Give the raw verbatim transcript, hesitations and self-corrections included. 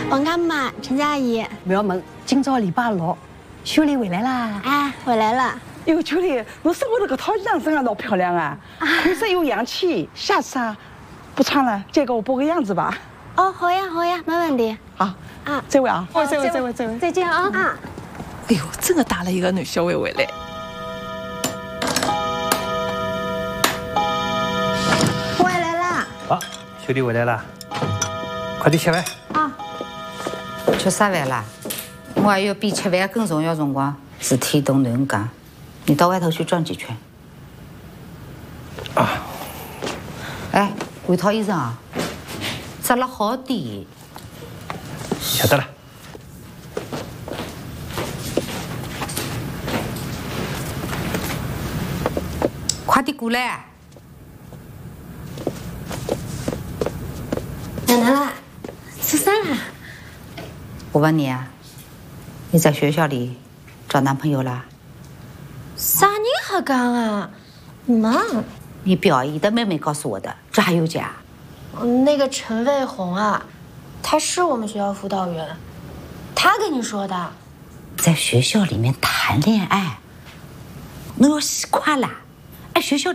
王干妈，陈佳怡， 不要问，今朝礼拜六，秋丽回来啦。 哎，回来了。 哟，秋丽，侬身下头搿套衣裳真的老漂亮啊，看着有洋气。下次啊，不穿了，借给我播个样子吧。 哦，好呀，好呀，没问题。 好啊， 这位啊， 哦，这位，这位，这位， 再见啊！啊， 哎呦，真的带了一个男小孩回来。 回来啦！ 好，秋丽回来了，快点吃饭。 啊， 吃啥饭啦？我还有比吃饭更重要辰光。事体都能讲，你到外头去转几圈。 啊。 哎，换套衣裳啊，扎了好点。 晓得了。 快点过来。 奶奶，吃啥啦？ 我问你啊，你在学校里找男朋友啦？ 啥人还讲啊？没。 你表姨的妹妹告诉我的，这还有假？ 那个陈卫红啊，他是我们学校辅导员，他跟你说的。 在学校里面谈恋爱，那要死快了。哎，学校。